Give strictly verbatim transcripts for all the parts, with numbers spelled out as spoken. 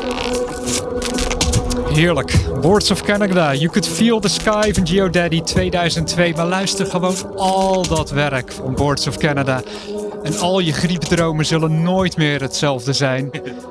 Heerlijk. Boards of Canada, You Could Feel the Sky van GeoDaddy tweeduizend twee. Maar luister gewoon al dat werk van Boards of Canada. En al je griepdromen zullen nooit meer hetzelfde zijn.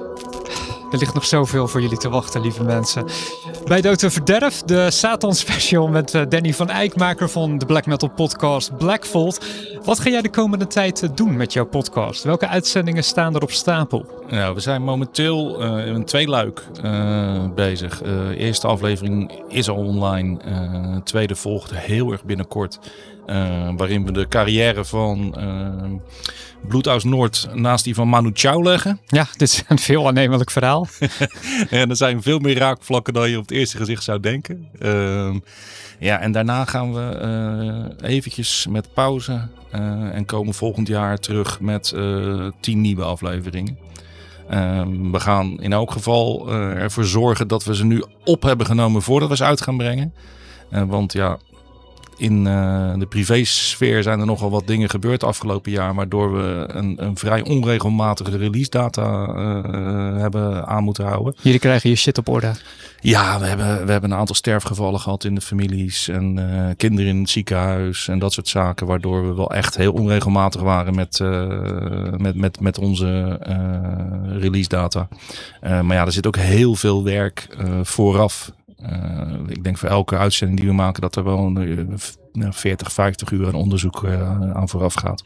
Er ligt nog zoveel voor jullie te wachten, lieve mensen. Bij Dood en Verderf, de Satan Special met uh, Danny van Eyck, maker van de black metal podcast Blackfold. Wat ga jij de komende tijd uh, doen met jouw podcast? Welke uitzendingen staan er op stapel? Nou, we zijn momenteel uh, in een tweeluik uh, bezig. Uh, de eerste aflevering is al online. Uh, de tweede volgt heel erg binnenkort. Uh, waarin we de carrière van uh, Bloedhuis Noord naast die van Manu Chao leggen. Ja, dit is een veel aannemelijk verhaal. En er zijn veel meer raakvlakken dan je op het eerste gezicht zou denken. Uh, ja, en daarna gaan we uh, eventjes met pauze. Uh, en komen volgend jaar terug met uh, tien nieuwe afleveringen. Uh, we gaan in elk geval uh, ervoor zorgen dat we ze nu op hebben genomen voordat we ze uit gaan brengen. Uh, want ja... In uh, de privésfeer zijn er nogal wat dingen gebeurd afgelopen jaar, waardoor we een, een vrij onregelmatige release data uh, hebben aan moeten houden. Jullie krijgen je shit op orde. Ja, we hebben, we hebben een aantal sterfgevallen gehad in de families en uh, kinderen in het ziekenhuis en dat soort zaken, waardoor we wel echt heel onregelmatig waren met, uh, met, met, met onze uh, release data. Uh, maar ja, er zit ook heel veel werk uh, vooraf. Uh, ik denk voor elke uitzending die we maken dat er wel een uh, veertig, vijftig uur aan onderzoek uh, aan vooraf gaat.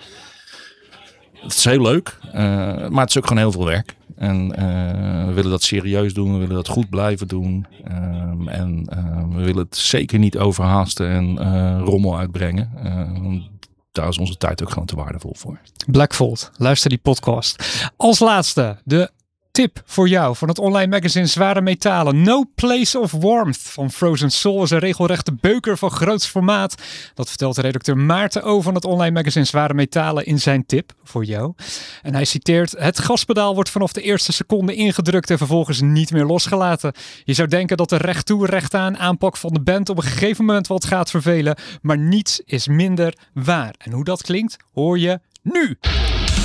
Het is heel leuk, uh, maar het is ook gewoon heel veel werk. En uh, we willen dat serieus doen, we willen dat goed blijven doen. Uh, en uh, we willen het zeker niet overhaasten en uh, rommel uitbrengen. Uh, daar is onze tijd ook gewoon te waardevol voor. Blackfold, luister die podcast. Als laatste, de tip voor jou van het online magazine Zware Metalen. No Place of Warmth van Frozen Soul is een regelrechte beuker van groots formaat. Dat vertelt redacteur Maarten O van het online magazine Zware Metalen in zijn tip voor jou. En hij citeert: het gaspedaal wordt vanaf de eerste seconde ingedrukt en vervolgens niet meer losgelaten. Je zou denken dat de recht toe recht aan aanpak van de band op een gegeven moment wat gaat vervelen, maar niets is minder waar. En hoe dat klinkt hoor je nu.